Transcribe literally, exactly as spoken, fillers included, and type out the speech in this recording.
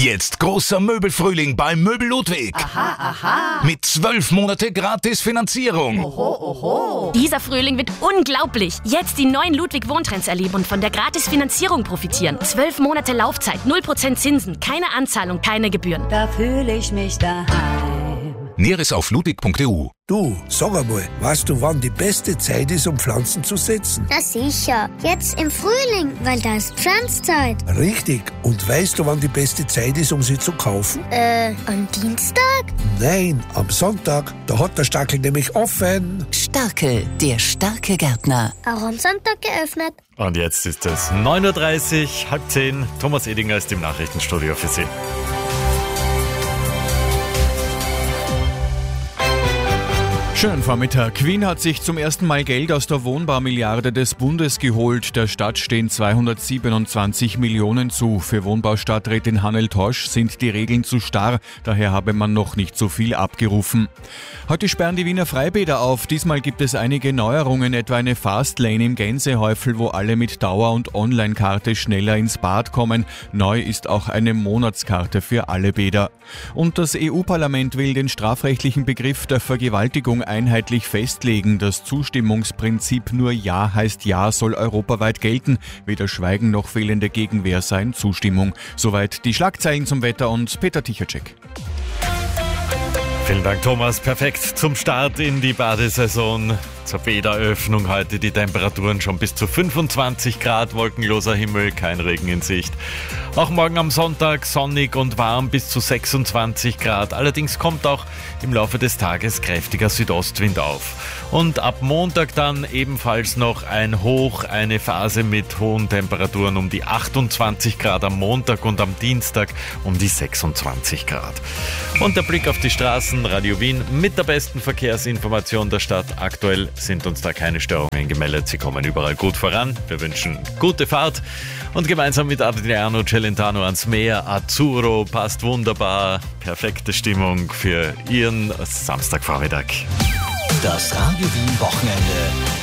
Jetzt großer Möbelfrühling bei Möbel Ludwig. Aha, aha. Mit zwölf Monate gratis Finanzierung. Oho, oho. Dieser Frühling wird unglaublich. Jetzt die neuen Ludwig Wohntrends erleben und von der gratis Finanzierung profitieren. Zwölf Monate Laufzeit, null Prozent Zinsen, keine Anzahlung, keine Gebühren. Da fühle ich mich daheim. Näheres auf ludwig punkt e u. Du, sag einmal, weißt du, wann die beste Zeit ist, um Pflanzen zu setzen? Na sicher, jetzt im Frühling, weil da ist Pflanzzeit. Richtig. Und weißt du, wann die beste Zeit ist, um sie zu kaufen? Äh, am Dienstag? Nein, am Sonntag. Da hat der Stackel nämlich offen. Starkel, der starke Gärtner. Auch am Sonntag geöffnet. Und jetzt ist es neun Uhr dreißig, halb zehn. Thomas Edinger ist im Nachrichtenstudio für Sie. Schönen Vormittag. Wien hat sich zum ersten Mal Geld aus der Wohnbaumilliarde des Bundes geholt. Der Stadt stehen zweihundertsiebenundzwanzig Millionen zu. Für Wohnbaustadträtin Hannel Tosch sind die Regeln zu starr. Daher habe man noch nicht so viel abgerufen. Heute sperren die Wiener Freibäder auf. Diesmal gibt es einige Neuerungen, etwa eine Fastlane im Gänsehäufel, wo alle mit Dauer- und Online-Karte schneller ins Bad kommen. Neu ist auch eine Monatskarte für alle Bäder. Und das E U-Parlament will den strafrechtlichen Begriff der Vergewaltigung einheitlich festlegen. Das Zustimmungsprinzip nur Ja heißt Ja soll europaweit gelten. Weder Schweigen noch fehlende Gegenwehr seien Zustimmung. Soweit die Schlagzeilen zum Wetter und Peter Tichacek. Vielen Dank, Thomas. Perfekt zum Start in die Badesaison. Zur Bäderöffnung heute die Temperaturen schon bis zu fünfundzwanzig Grad, wolkenloser Himmel, kein Regen in Sicht. Auch morgen am Sonntag sonnig und warm bis zu sechsundzwanzig Grad. Allerdings kommt auch im Laufe des Tages kräftiger Südostwind auf. Und ab Montag dann ebenfalls noch ein Hoch, eine Phase mit hohen Temperaturen um die achtundzwanzig Grad am Montag und am Dienstag um die sechsundzwanzig Grad. Und der Blick auf die Straßen, Radio Wien mit der besten Verkehrsinformation der Stadt. Aktuell sind uns da keine Störungen gemeldet. Sie kommen überall gut voran. Wir wünschen gute Fahrt und gemeinsam mit Adriano Celentano ans Meer. Azzurro passt wunderbar. Perfekte Stimmung für Ihren Samstagvormittag. Das Radio Wien Wochenende